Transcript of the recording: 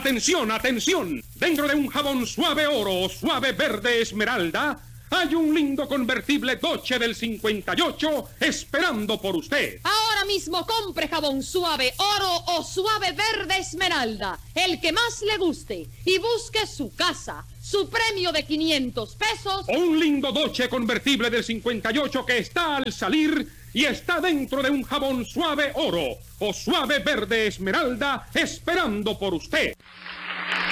¡Atención, atención! Dentro de un jabón suave oro o suave verde esmeralda, hay un lindo convertible Dodge del 58 esperando por usted. Ahora mismo compre jabón suave oro o suave verde esmeralda, el que más le guste, y busque su casa, su premio de 500 pesos. O un lindo Dodge convertible del 58 que está al salir y está dentro de un jabón suave oro o suave verde esmeralda esperando por usted.